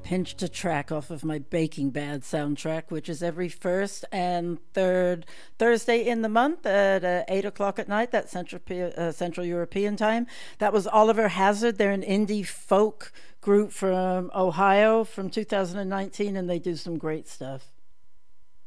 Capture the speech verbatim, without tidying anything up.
pinched a track off of my Baking Bad soundtrack, which is every first and third Thursday in the month at uh, eight o'clock at night. That's Central, uh, Central European time. That was Oliver Hazard. They're an indie folk group from Ohio from two thousand nineteen, and they do some great stuff.